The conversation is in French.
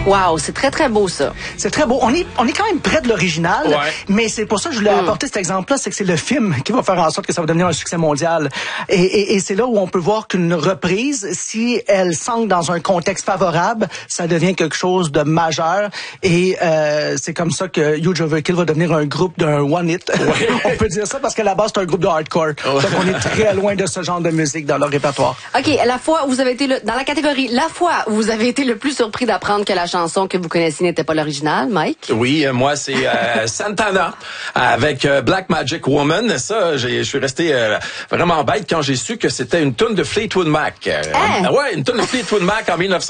Wow, c'est très, très beau, ça. C'est très beau. On est quand même près de l'original, mais c'est pour ça que je voulais apporter cet exemple-là, c'est que c'est le film qui va faire en sorte que ça va devenir un succès mondial. Et c'est là où on peut voir qu'une reprise, si elle s'ancre dans un contexte favorable, ça devient quelque chose de majeur. Et c'est comme ça que Huge Overkill va devenir un groupe d'un one-hit. On peut dire ça parce qu'à la base, c'est un groupe de hardcore. Donc, on est très loin de ce genre de musique dans leur répertoire. OK, la fois où vous avez été dans la catégorie, la fois où vous avez été le plus surpris d'apprendre que la chanson que vous connaissiez n'était pas l'original, Mike? Oui, moi, c'est Santana avec Black Magic Woman. Ça, je suis resté vraiment bête quand j'ai su que c'était une tune de Fleetwood Mac. Ouais, une tune de Fleetwood Mac en 1900.